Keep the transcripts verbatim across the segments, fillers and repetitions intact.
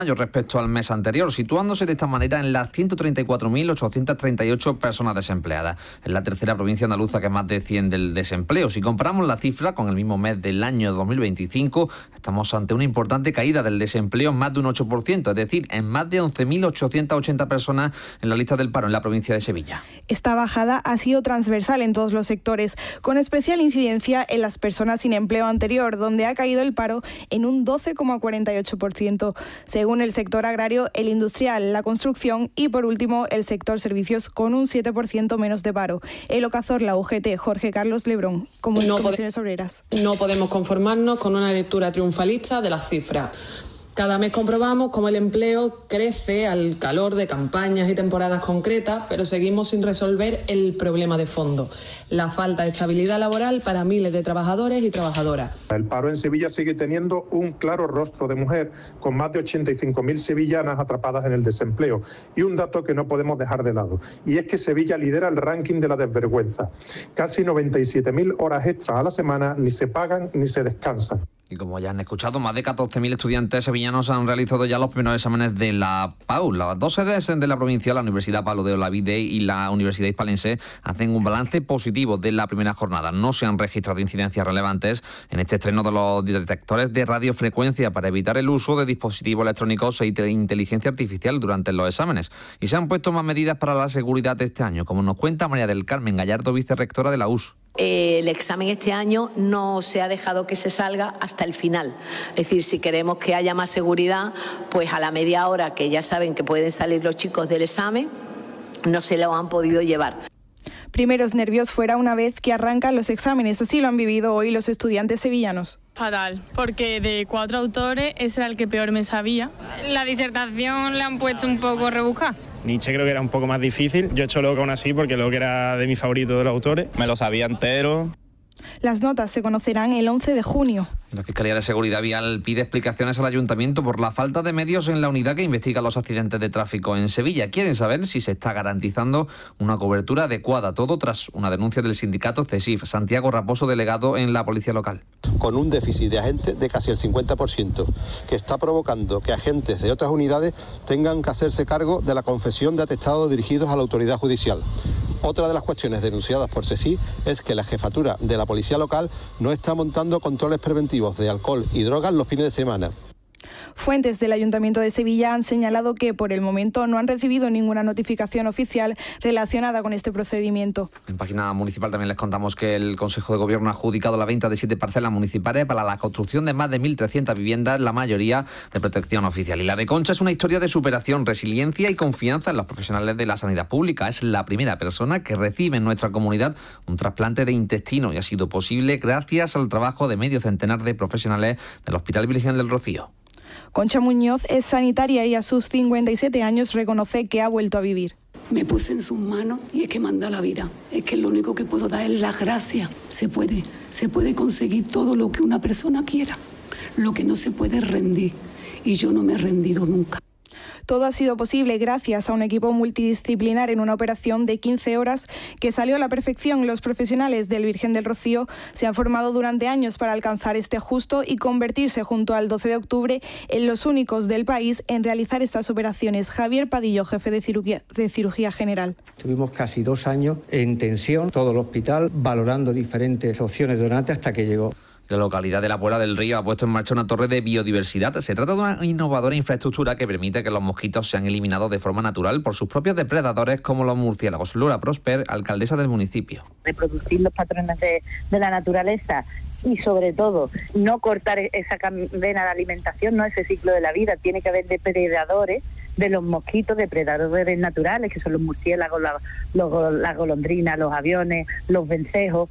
respecto al mes anterior, situándose de esta manera en las ciento treinta y cuatro mil ochocientas treinta y ocho personas desempleadas. Es la tercera provincia andaluza que más desciende del desempleo. Si comparamos la cifra con el mismo mes del año dos mil veinticinco, estamos ante una importante caída del desempleo, más de un ocho por ciento, es decir, en más de once mil ochocientas ochenta personas en la lista del paro en la provincia de Sevilla. Esta bajada ha sido transversal en todos los sectores, con especial incidencia en las personas sin empleo anterior, donde ha caído el paro en un doce coma cuarenta y ocho por ciento. Según el sector agrario, el industrial, la construcción y, por último, el sector servicios, con un siete por ciento menos de paro. El Ocazor, la U G T, Jorge Carlos Lebrón, como no Comisiones Obreras. No podemos conformarnos con una lectura triunfalista de las cifras. Cada mes comprobamos cómo el empleo crece al calor de campañas y temporadas concretas, pero seguimos sin resolver el problema de fondo, la falta de estabilidad laboral para miles de trabajadores y trabajadoras. El paro en Sevilla sigue teniendo un claro rostro de mujer, con más de ochenta y cinco mil sevillanas atrapadas en el desempleo. Y un dato que no podemos dejar de lado, y es que Sevilla lidera el ranking de la desvergüenza. Casi noventa y siete mil horas extras a la semana ni se pagan ni se descansan. Y como ya han escuchado, más de catorce mil estudiantes sevillanos han realizado ya los primeros exámenes de la P A U. Las dos sedes de la provincia, la Universidad Pablo de Olavide y la Universidad Hispalense, hacen un balance positivo de la primera jornada. No se han registrado incidencias relevantes en este estreno de los detectores de radiofrecuencia para evitar el uso de dispositivos electrónicos e inteligencia artificial durante los exámenes. Y se han puesto más medidas para la seguridad de este año, como nos cuenta María del Carmen Gallardo, vicerrectora de la U S. El examen este año no se ha dejado que se salga hasta el final. Es decir, si queremos que haya más seguridad, pues a la media hora que ya saben que pueden salir los chicos del examen, no se lo han podido llevar. Primeros nervios fuera una vez que arrancan los exámenes. Así lo han vivido hoy los estudiantes sevillanos. Fatal, porque de cuatro autores ese era el que peor me sabía. La disertación la han puesto un poco rebuscada. Nietzsche creo que era un poco más difícil. Yo he hecho Locke aún así porque Locke era de mis favoritos de los autores. Me lo sabía entero. Las notas se conocerán el once de junio. La Fiscalía de Seguridad Vial pide explicaciones al Ayuntamiento por la falta de medios en la unidad que investiga los accidentes de tráfico en Sevilla. Quieren saber si se está garantizando una cobertura adecuada. Todo tras una denuncia del sindicato CESIF. Santiago Raposo, delegado en la Policía Local. Con un déficit de agentes de casi el cincuenta por ciento, que está provocando que agentes de otras unidades tengan que hacerse cargo de la confesión de atestados dirigidos a la autoridad judicial. Otra de las cuestiones denunciadas por CESIF es que la jefatura de la Policía Local no está montando controles preventivos de alcohol y drogas los fines de semana. Fuentes del Ayuntamiento de Sevilla han señalado que por el momento no han recibido ninguna notificación oficial relacionada con este procedimiento. En página municipal también les contamos que el Consejo de Gobierno ha adjudicado la venta de siete parcelas municipales para la construcción de más de mil trescientas viviendas, la mayoría de protección oficial. Y la de Concha es una historia de superación, resiliencia y confianza en los profesionales de la sanidad pública. Es la primera persona que recibe en nuestra comunidad un trasplante de intestino y ha sido posible gracias al trabajo de medio centenar de profesionales del Hospital Virgen del Rocío. Concha Muñoz es sanitaria y a sus cincuenta y siete años reconoce que ha vuelto a vivir. Me puse en sus manos y es que manda la vida. Es que lo único que puedo dar es las gracias. Se puede, se puede conseguir todo lo que una persona quiera. Lo que no se puede es rendir. Y yo no me he rendido nunca. Todo ha sido posible gracias a un equipo multidisciplinar en una operación de quince horas que salió a la perfección. Los profesionales del Virgen del Rocío se han formado durante años para alcanzar este justo y convertirse junto al doce de octubre en los únicos del país en realizar estas operaciones. Javier Padillo, jefe de cirugía, de cirugía general. Tuvimos casi dos años en tensión, todo el hospital, valorando diferentes opciones de donante hasta que llegó. La localidad de La Puebla del Río ha puesto en marcha una torre de biodiversidad. Se trata de una innovadora infraestructura que permite que los mosquitos sean eliminados de forma natural por sus propios depredadores como los murciélagos. Laura Prosper, alcaldesa del municipio. Reproducir los patrones de, de la naturaleza y sobre todo no cortar esa cadena de alimentación, no ese ciclo de la vida. Tiene que haber depredadores de los mosquitos, depredadores naturales, que son los murciélagos, la, los, las golondrinas, los aviones, los vencejos.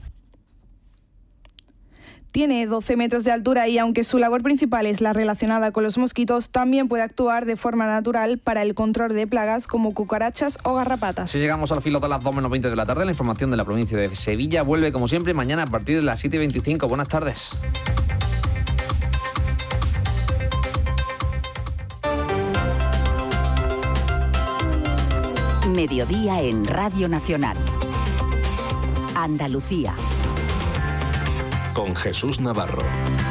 Tiene doce metros de altura y aunque su labor principal es la relacionada con los mosquitos, también puede actuar de forma natural para el control de plagas como cucarachas o garrapatas. Si llegamos al filo de las dos menos veinte de la tarde, la información de la provincia de Sevilla vuelve como siempre mañana a partir de las siete y veinticinco. Buenas tardes. Mediodía en Radio Nacional. Andalucía. Con Jesús Navarro.